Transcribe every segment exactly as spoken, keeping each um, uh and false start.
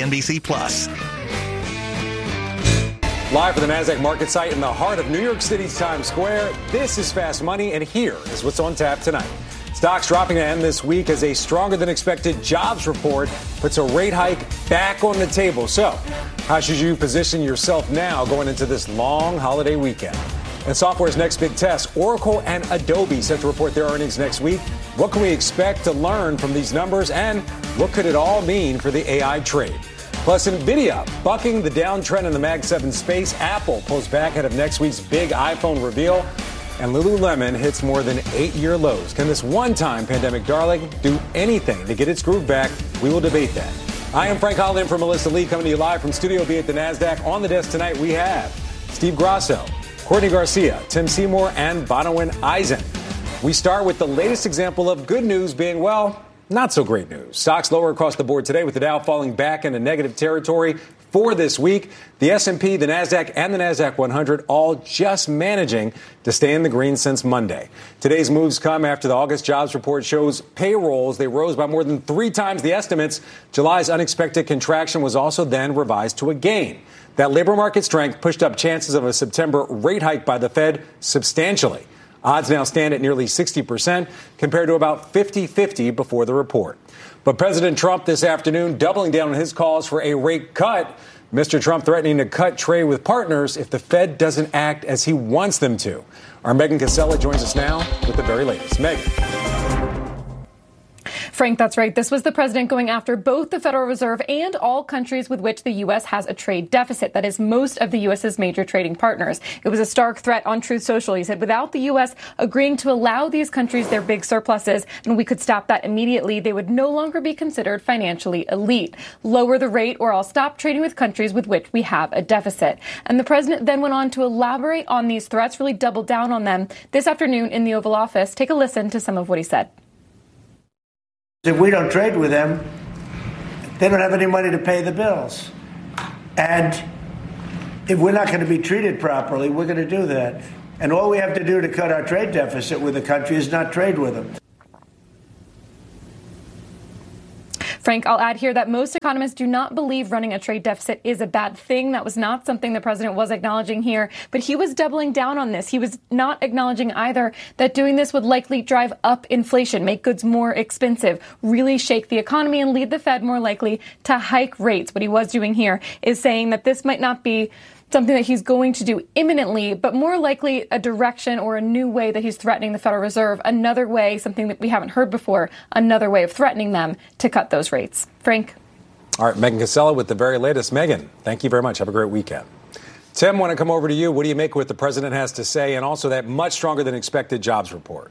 N B C Plus. Live from the NASDAQ market site in the heart of New York City's Times Square, this is Fast Money, and here is what's on tap tonight. Stocks dropping to end this week as a stronger than expected jobs report puts a rate hike back on the table. So, how should you position yourself now going into this long holiday weekend? And software's next big test, Oracle and Adobe set to report their earnings next week. What can we expect to learn from these numbers, and what could it all mean for the A I trade? Plus, NVIDIA bucking the downtrend in the Mag seven space. Apple pulls back ahead of next week's big iPhone reveal. And Lululemon hits more than eight-year lows. Can this one-time pandemic darling do anything to get its groove back? We will debate that. I am Frank Holland for Melissa Lee, coming to you live from Studio B at the NASDAQ. On the desk tonight, we have Steve Grasso, Courtney Garcia, Tim Seymour, and Bonawyn Eisen. We start with the latest example of good news being, well, not so great news. Stocks lower across the board today, with the Dow falling back into negative territory for this week. The S and P, the NASDAQ, and the NASDAQ one hundred all just managing to stay in the green since Monday. Today's moves come after the August jobs report shows payrolls. They rose by more than three times the estimates. July's unexpected contraction was also then revised to a gain. That labor market strength pushed up chances of a September rate hike by the Fed substantially. Odds now stand at nearly sixty percent compared to about fifty-fifty before the report. But President Trump this afternoon doubling down on his calls for a rate cut. Mister Trump threatening to cut trade with partners if the Fed doesn't act as he wants them to. Our Megan Casella joins us now with the very latest. Megan. Frank, that's right. This was the president going after both the Federal Reserve and all countries with which the U S has a trade deficit. That is, most of the U S's major trading partners. It was a stark threat on Truth Social. He said without the U S agreeing to allow these countries their big surpluses, and we could stop that immediately, they would no longer be considered financially elite. Lower the rate or I'll stop trading with countries with which we have a deficit. And the president then went on to elaborate on these threats, really double down on them this afternoon in the Oval Office. Take a listen to some of what he said. If we don't trade with them, they don't have any money to pay the bills. And if we're not going to be treated properly, we're going to do that. And all we have to do to cut our trade deficit with the country is not trade with them. Frank, I'll add here that most economists do not believe running a trade deficit is a bad thing. That was not something the president was acknowledging here, but he was doubling down on this. He was not acknowledging either that doing this would likely drive up inflation, make goods more expensive, really shake the economy and lead the Fed more likely to hike rates. What he was doing here is saying that this might not be something that he's going to do imminently, but more likely a direction or a new way that he's threatening the Federal Reserve, another way, something that we haven't heard before, another way of threatening them to cut those rates. Frank? All right, Megan Casella with the very latest. Megan, thank you very much. Have a great weekend. Tim, I want to come over to you. What do you make of what the president has to say, and also that much stronger than expected jobs report?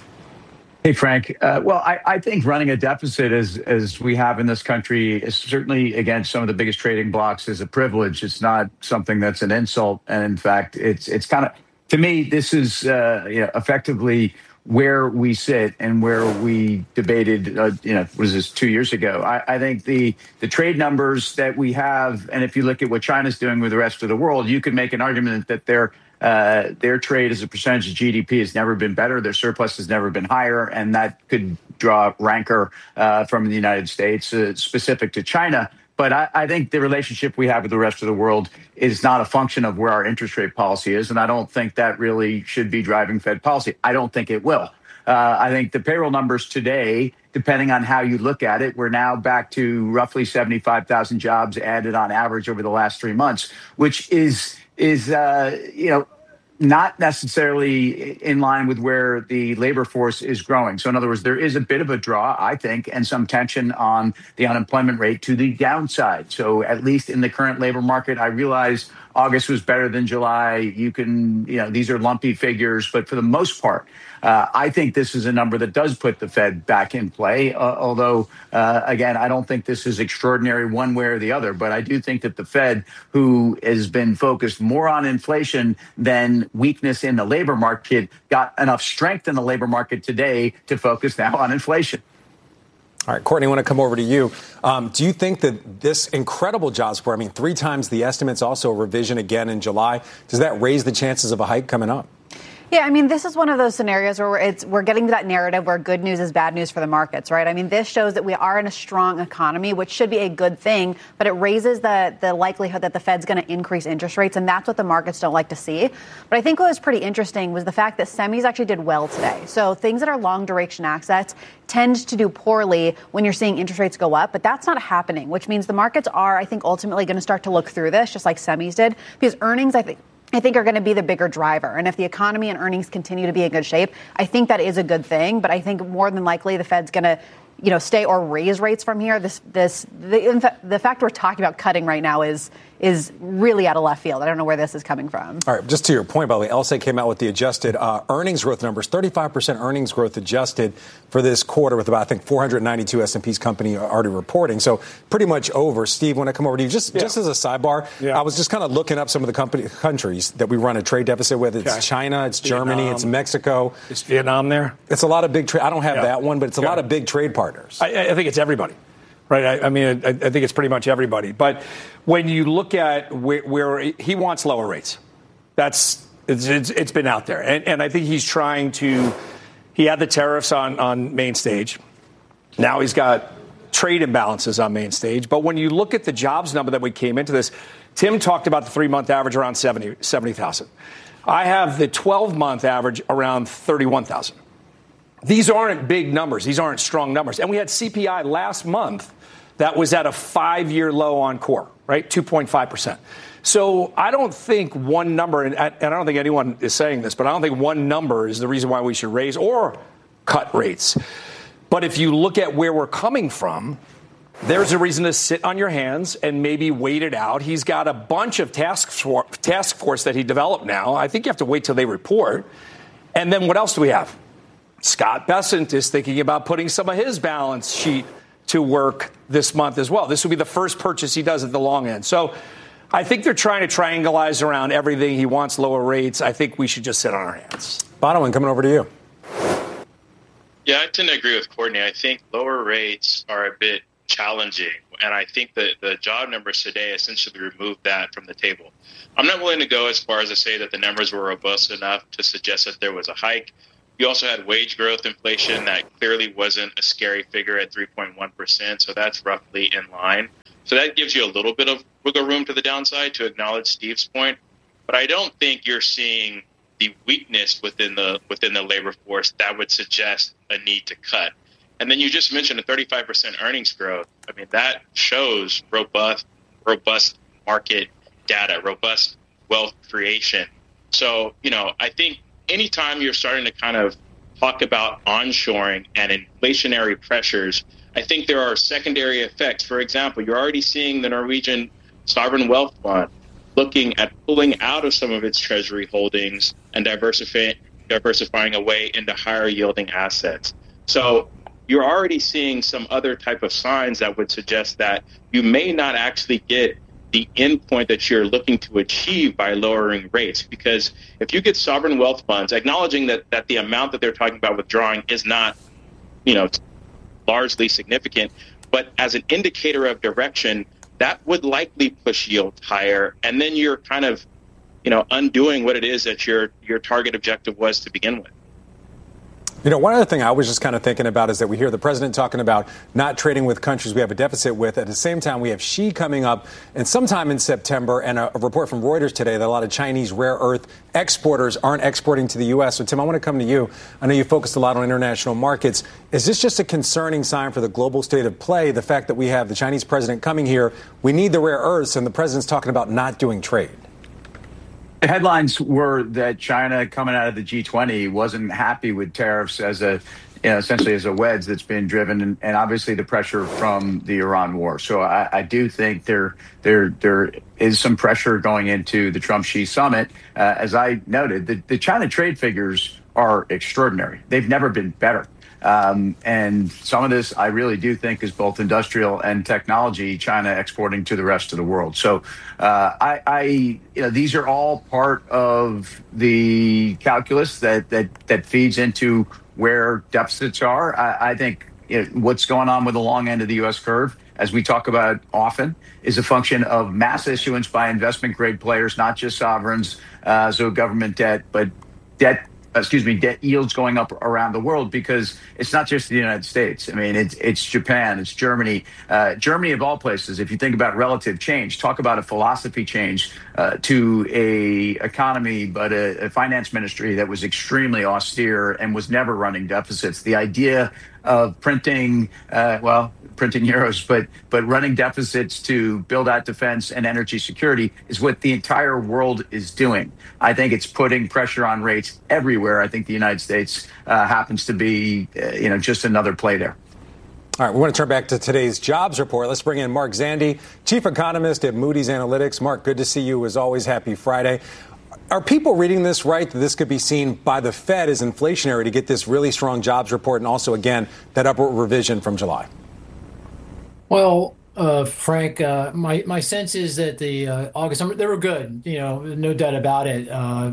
Hey, Frank. Uh, well, I, I think running a deficit as as we have in this country is certainly against some of the biggest trading blocks is a privilege. It's not something that's an insult. And in fact, it's it's kind of, to me, this is uh, you know, effectively where we sit and where we debated, uh, you know, what is this, two years ago. I, I think the the trade numbers that we have, and if you look at what China's doing with the rest of the world, you could make an argument that they're Uh, their trade as a percentage of G D P has never been better. Their surplus has never been higher. And that could draw rancor uh, from the United States uh, specific to China. But I, I think the relationship we have with the rest of the world is not a function of where our interest rate policy is. And I don't think that really should be driving Fed policy. I don't think it will. Uh, I think the payroll numbers today, depending on how you look at it, we're now back to roughly seventy-five thousand jobs added on average over the last three months, which is is, uh, you know, not necessarily in line with where the labor force is growing. So in other words, there is a bit of a draw, I think, and some tension on the unemployment rate to the downside. So at least in the current labor market, I realize August was better than July. You can, you know, these are lumpy figures, but for the most part, uh, I think this is a number that does put the Fed back in play. Uh, although, uh, again, I don't think this is extraordinary one way or the other, but I do think that the Fed, who has been focused more on inflation than weakness in the labor market, got enough strength in the labor market today to focus now on inflation. All right, Courtney, I want to come over to you. Um, do you think that this incredible jobs report, I mean, three times the estimates, also a revision again in July, does that raise the chances of a hike coming up? Yeah, I mean, this is one of those scenarios where it's, we're getting to that narrative where good news is bad news for the markets, right? I mean, this shows that we are in a strong economy, which should be a good thing, but it raises the, the likelihood that the Fed's going to increase interest rates, and that's what the markets don't like to see. But I think what was pretty interesting was the fact that semis actually did well today. So things that are long duration assets tend to do poorly when you're seeing interest rates go up, but that's not happening, which means the markets are, I think, ultimately going to start to look through this, just like semis did, because earnings, I think, I think are going to be the bigger driver. And if the economy and earnings continue to be in good shape, I think that is a good thing. But I think more than likely the Fed's going to, you know, stay or raise rates from here. This, this, the, in fact, the fact we're talking about cutting right now is is really out of left field. I don't know where this is coming from. All right, just to your point, by the way, L S A came out with the adjusted uh, earnings growth numbers, thirty-five percent earnings growth adjusted for this quarter with about, I think, four hundred ninety-two S and P's company already reporting. So pretty much over. Steve, when I come over to you, just, yeah. just as a sidebar, yeah. I was just kind of looking up some of the company, countries that we run a trade deficit with. It's okay. China, it's Vietnam. Germany, it's Mexico. Is Vietnam there? It's a lot of big trade. I don't have yeah. that one, but it's a yeah. lot of big trade partners. I, I think it's everybody. Right. I, I mean, I, I think it's pretty much everybody. But when you look at where, where he wants lower rates, that's it's, it's, it's been out there. And, and I think he's trying to he had the tariffs on, on main stage. Now he's got trade imbalances on main stage. But when you look at the jobs number that we came into this, Tim talked about the three month average around seventy thousand. I have the twelve month average around thirty-one thousand. These aren't big numbers. These aren't strong numbers. And we had C P I last month that was at a five-year low on core, right? two point five percent. So I don't think one number, and I don't think anyone is saying this, but I don't think one number is the reason why we should raise or cut rates. But if you look at where we're coming from, there's a reason to sit on your hands and maybe wait it out. He's got a bunch of task force, task force that he developed now. I think you have to wait till they report. And then what else do we have? Scott Bessent is thinking about putting some of his balance sheet to work this month as well. This will be the first purchase he does at the long end. So I think they're trying to triangulate around everything. He wants lower rates. I think we should just sit on our hands. Bonawyn, coming over to you. Yeah, I tend to agree with Courtney. I think lower rates are a bit challenging, and I think that the job numbers today essentially remove that from the table. I'm not willing to go as far as to say that the numbers were robust enough to suggest that there was a hike. You also had wage growth inflation that clearly wasn't a scary figure at three point one percent, so that's roughly in line. So that gives you a little bit of wiggle room to the downside, to acknowledge Steve's point. But I don't think you're seeing the weakness within the within the labor force that would suggest a need to cut. And then you just mentioned a thirty-five percent earnings growth. I mean, that shows robust, robust market data, robust wealth creation. So, you know, I think anytime you're starting to kind of talk about onshoring and inflationary pressures, I think there are secondary effects. For example, you're already seeing the Norwegian Sovereign Wealth Fund looking at pulling out of some of its treasury holdings and diversifying, diversifying away into higher yielding assets. So you're already seeing some other type of signs that would suggest that you may not actually get the endpoint that you're looking to achieve by lowering rates. Because if you get sovereign wealth funds, acknowledging that, that the amount that they're talking about withdrawing is not, you know, largely significant, but as an indicator of direction, that would likely push yields higher. And then you're kind of, you know, undoing what it is that your your target objective was to begin with. You know, one other thing I was just kind of thinking about is that we hear the president talking about not trading with countries we have a deficit with. At the same time, we have Xi coming up and sometime in September, and a, a report from Reuters today that a lot of Chinese rare earth exporters aren't exporting to the U S. So, Tim, I want to come to you. I know you focused a lot on international markets. Is this just a concerning sign for the global state of play, the fact that we have the Chinese president coming here, we need the rare earths, and the president's talking about not doing trade? The headlines were that China, coming out of the G twenty, wasn't happy with tariffs as a, you know, essentially as a wedge that's been driven, and, and obviously the pressure from the Iran war. So I, I do think there, there, there is some pressure going into the Trump-Xi summit. Uh, as I noted, the, the China trade figures are extraordinary. They've never been better. Um, and some of this, I really do think, is both industrial and technology, China exporting to the rest of the world. So uh, I, I, you know, these are all part of the calculus that that that feeds into where deficits are. I, I think you know, what's going on with the long end of the U S curve, as we talk about often, is a function of mass issuance by investment grade players, not just sovereigns, uh, so government debt, but debt excuse me, debt yields going up around the world, because it's not just the United States. I mean, it's, it's Japan, it's Germany. Uh, Germany, of all places, if you think about relative change, talk about a philosophy change uh, to a economy, but a, a finance ministry that was extremely austere and was never running deficits. The idea of printing, uh, well, printing euros, but but running deficits to build out defense and energy security is what the entire world is doing. I think it's putting pressure on rates everywhere. I think the United States uh, happens to be, uh, you know, just another play there. All right, we want to turn back to today's jobs report. Let's bring in Mark Zandi, chief economist at Moody's Analytics. Mark, good to see you as always. Happy Friday. Are people reading this right, that this could be seen by the Fed as inflationary to get this really strong jobs report and also, again, that upward revision from July? Well, uh, Frank, uh, my, my sense is that the uh, August numbers, they were good, you know, no doubt about it. Uh,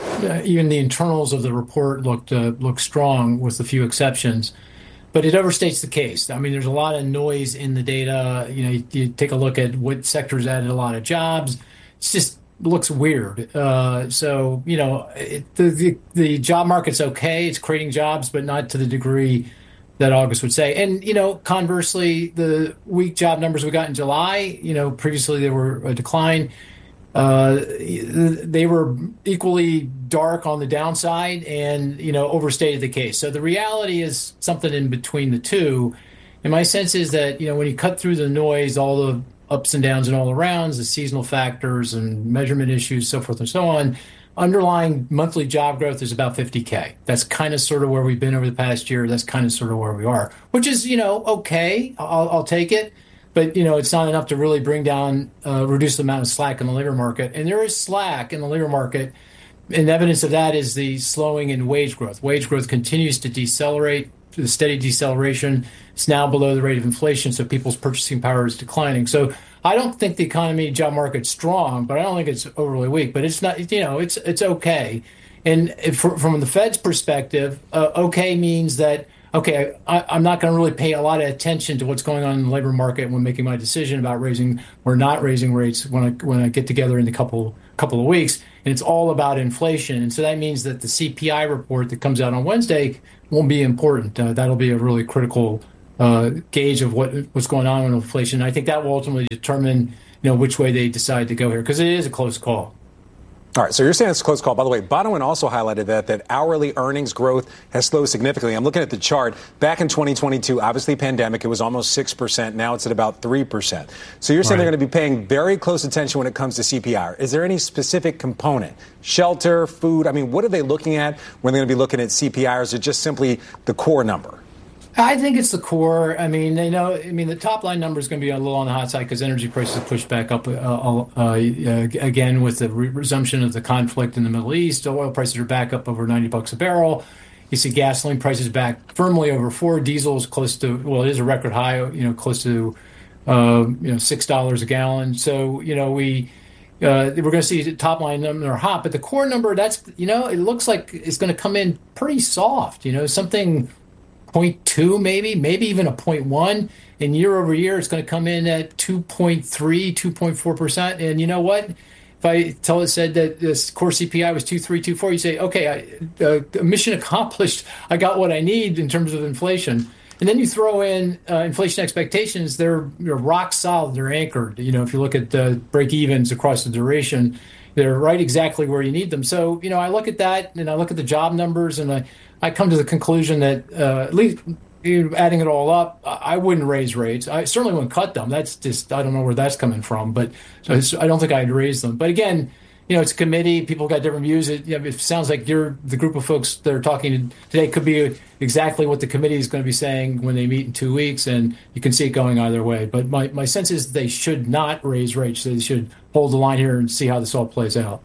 even the internals of the report looked uh, looked strong with a few exceptions. But it overstates the case. I mean, there's a lot of noise in the data. You know, you, you take a look at what sectors added a lot of jobs. It's just looks weird. Uh, so, you know, it, the, the the job market's okay. It's creating jobs, but not to the degree that August would say. And, you know, conversely, the weak job numbers we got in July, you know, previously they were a decline. Uh, they were equally dark on the downside and, you know, overstated the case. So the reality is something in between the two. And my sense is that, you know, when you cut through the noise, all the ups and downs and all arounds, the seasonal factors and measurement issues, so forth and so on, underlying monthly job growth is about fifty K. That's kind of sort of where we've been over the past year. That's kind of sort of where we are, which is, you know, okay. I'll, I'll take it. But, you know, it's not enough to really bring down, uh, reduce the amount of slack in the labor market. And there is slack in the labor market. And evidence of that is the slowing in wage growth. Wage growth continues to decelerate, the steady deceleration. It's now below the rate of inflation, so people's purchasing power is declining. So I don't think the economy, job market's strong, but I don't think it's overly weak. But it's not, you know, it's it's okay. And if, from the Fed's perspective, uh, okay means that, okay, I, I'm not going to really pay a lot of attention to what's going on in the labor market when making my decision about raising or not raising rates when I when I get together in a couple couple of weeks. And it's all about inflation. And so that means that the C P I report that comes out on Wednesday won't be important. Uh, that'll be a really critical uh, gauge of what what's going on with inflation. I think that will ultimately determine, you know, which way they decide to go here, because it is a close call. All right, so you're saying it's a close call. By the way, Bonawyn also highlighted that that hourly earnings growth has slowed significantly. I'm looking at the chart. Back in twenty twenty-two, obviously pandemic, it was almost six percent. Now it's at about three percent. So you're saying right. They're going to be paying very close attention when it comes to C P I. Is there any specific component? Shelter, food? I mean, what are they looking at when they're going to be looking at C P I, or is it just simply the core number? I think it's the core. I mean, they know. I mean, the top line number is going to be a little on the hot side because energy prices pushed back up uh, uh, again with the re- resumption of the conflict in the Middle East. Oil prices are back up over ninety bucks a barrel. You see gasoline prices back firmly over four. Diesel is close to, well, it is a record high. You know, close to uh, you know six dollars a gallon. So you know we. Uh, we're going to see the top line number hot, but the core number, that's, you know, it looks like it's going to come in pretty soft. You know, something zero point two maybe, maybe even a zero point one. And year over year, it's going to come in at two point three, two point four percent. And you know what? If I tell it said that this core C P I was two point three, two point four, you say, okay, I, uh, mission accomplished. I got what I need in terms of inflation. And then you throw in uh, inflation expectations, they're, they're rock solid, they're anchored. You know, if you look at the break evens across the duration, they're right exactly where you need them. So, you know, I look at that and I look at the job numbers and I, I come to the conclusion that uh, at least you know, adding it all up, I wouldn't raise rates. I certainly wouldn't cut them. That's just, I don't know where that's coming from, but so I don't think I'd raise them. But again, you know, it's a committee. People got different views. It, you know, it sounds like you're the group of folks that are talking today could be exactly what the committee is going to be saying when they meet in two weeks, and you can see it going either way. But my, my sense is they should not raise rates. They should hold the line here and see how this all plays out.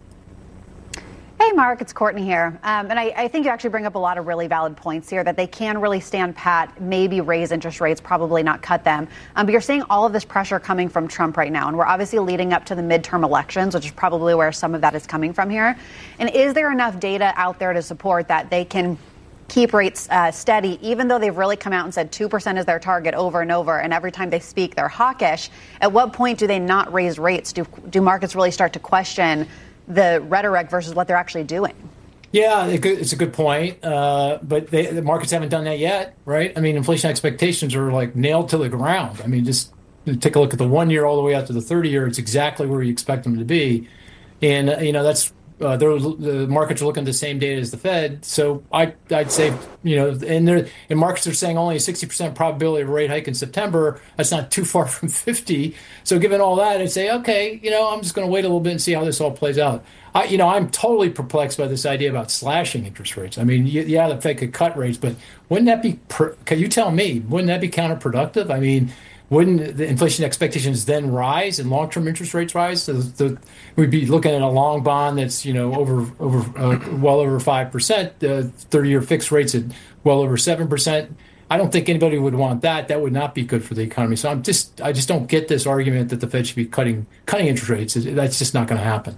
Hey, Mark, it's Courtney here. Um, and I, I think you actually bring up a lot of really valid points here that they can really stand pat, maybe raise interest rates, probably not cut them. Um, but you're seeing all of this pressure coming from Trump right now. And we're obviously leading up to the midterm elections, which is probably where some of that is coming from here. And is there enough data out there to support that they can keep rates uh, steady, even though they've really come out and said two percent is their target over and over, and every time they speak, they're hawkish? At what point do they not raise rates? Do, do markets really start to question the rhetoric versus what they're actually doing? Yeah, it's a good point, uh, but they, the markets haven't done that yet, right? I mean, inflation expectations are like nailed to the ground. I mean, just take a look at the one year all the way out to the thirty year. It's exactly where you expect them to be, and uh, you know that's uh, the markets are looking at the same data as the Fed. So I, I'd say, you know, and there and markets are saying only a sixty percent probability of a rate hike in September. That's not too far from fifty. So given all that, I'd say, okay, you know, I'm just going to wait a little bit and see how this all plays out. I, you know, I'm totally perplexed by this idea about slashing interest rates. I mean, yeah, the Fed could cut rates, but wouldn't that be, per, can you tell me, wouldn't that be counterproductive? I mean, wouldn't the inflation expectations then rise and long-term interest rates rise? So the, we'd be looking at a long bond that's, you know, over, over uh, well over five percent, uh, thirty-year fixed rates at well over seven percent. I don't think anybody would want that. That would not be good for the economy. So I'm just, I just don't get this argument that the Fed should be cutting, cutting interest rates. That's just not going to happen.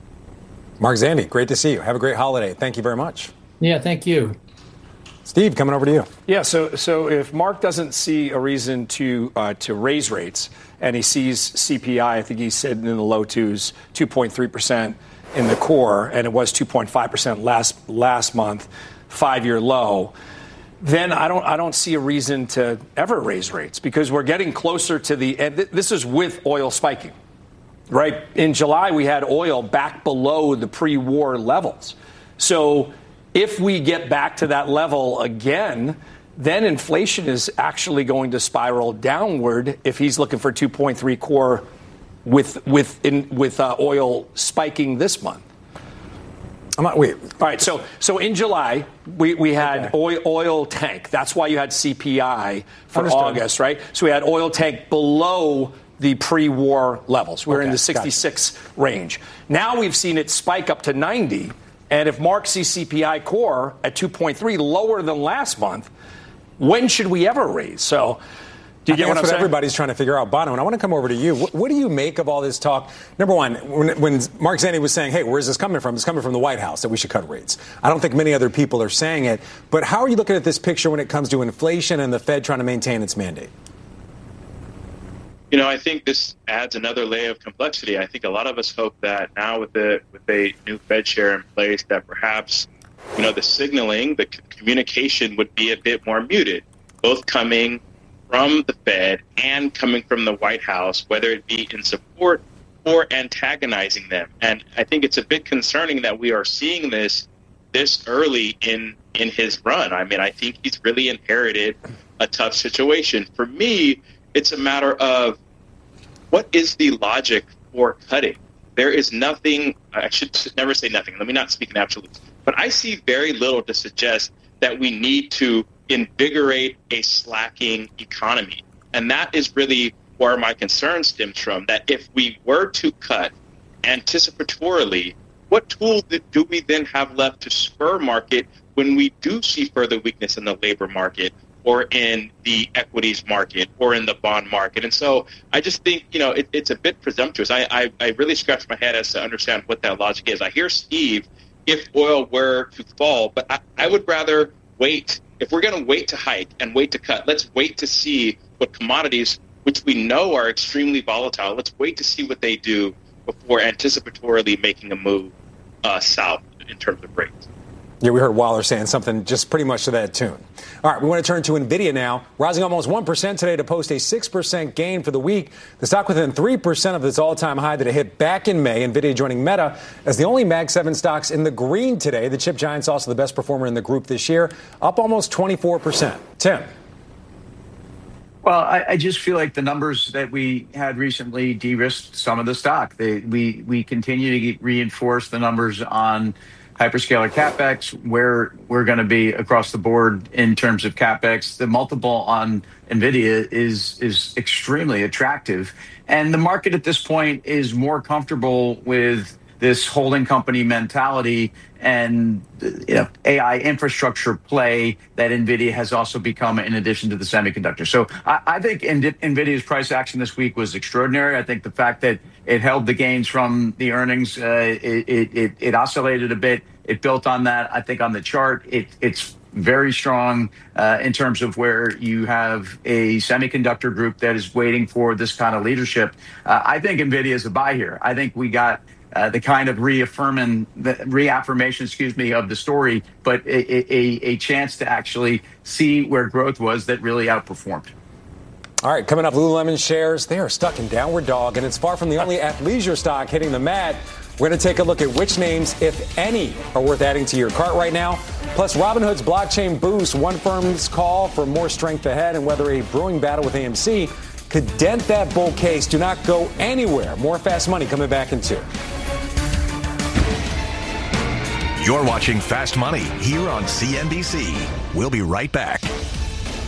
Mark Zandi, great to see you. Have a great holiday. Thank you very much. Yeah, thank you. Steve, coming over to you. Yeah, so so if Mark doesn't see a reason to uh, to raise rates, and he sees C P I, I think he said in the low twos, two point three percent in the core, and it was two point five percent last last month, five-year low, then I don't I don't see a reason to ever raise rates because we're getting closer to the end. This is with oil spiking. Right. In July, we had oil back below the pre-war levels. So if we get back to that level again, then inflation is actually going to spiral downward if he's looking for two point three core with with in, with uh, oil spiking this month. I'm not, wait. All right. So so in July, we, we had okay. oil, oil tank. That's why you had C P I for Understood. August. Right. So we had oil tank below the pre-war levels. We're okay, in the sixty-six gotcha. Range. Now we've seen it spike up to ninety. And if Mark sees C P I core at two point three, lower than last month, when should we ever raise? So do you I get what I'm what saying? Everybody's trying to figure out. Bono, and I want to come over to you. What, what do you make of all this talk? Number one, when, when Mark Zandi was saying, hey, where's this coming from? It's coming from the White House that we should cut rates. I don't think many other people are saying it. But how are you looking at this picture when it comes to inflation and the Fed trying to maintain its mandate? You know, I think this adds another layer of complexity. I think a lot of us hope that now with the with a new Fed chair in place that perhaps, you know, the signaling, the communication would be a bit more muted, both coming from the Fed and coming from the White House, whether it be in support or antagonizing them. And I think it's a bit concerning that we are seeing this this early in, in his run. I mean, I think he's really inherited a tough situation. For me, it's a matter of what is the logic for cutting? There is nothing, I should never say nothing, let me not speak in absolutes, but I see very little to suggest that we need to invigorate a slacking economy. And that is really where my concern stems from, that if we were to cut anticipatorily, what tools do we then have left to spur market when we do see further weakness in the labor market or in the equities market or in the bond market? And so I just think, you know, it, it's a bit presumptuous. I, I, I really scratch my head as to understand what that logic is. I hear Steve, if oil were to fall, but I, I would rather wait. If we're going to wait to hike and wait to cut, let's wait to see what commodities, which we know are extremely volatile, let's wait to see what they do before anticipatorily making a move uh, south in terms of rates. Yeah, we heard Waller saying something just pretty much to that tune. All right, we want to turn to NVIDIA now, rising almost one percent today to post a six percent gain for the week. The stock within three percent of its all-time high that it hit back in May. NVIDIA joining Meta as the only Mag seven stocks in the green today. The chip giant's also the best performer in the group this year, up almost twenty-four percent. Tim. Well, I, I just feel like the numbers that we had recently de-risked some of the stock. They, we, we continue to get, reinforce the numbers on hyperscaler CapEx, where we're going to be across the board in terms of CapEx. The multiple on NVIDIA is is extremely attractive. And the market at this point is more comfortable with this holding company mentality and, you know, A I infrastructure play that NVIDIA has also become in addition to the semiconductor. So I, I think NVIDIA's price action this week was extraordinary. I think the fact that it held the gains from the earnings, uh, it, it, it oscillated a bit. It built on that. I think on the chart, it, it's very strong uh, in terms of where you have a semiconductor group that is waiting for this kind of leadership. Uh, I think NVIDIA is a buy here. I think we got uh, the kind of reaffirming, the reaffirmation, excuse me, of the story, but a, a, a chance to actually see where growth was that really outperformed. All right, coming up, Lululemon shares, they are stuck in downward dog, and it's far from the only athleisure stock hitting the mat. We're going to take a look at which names, if any, are worth adding to your cart right now. Plus, Robinhood's blockchain boost, one firm's call for more strength ahead, and whether a brewing battle with A M C could dent that bull case. Do not go anywhere. More Fast Money coming back in two. You're watching Fast Money here on C N B C. We'll be right back.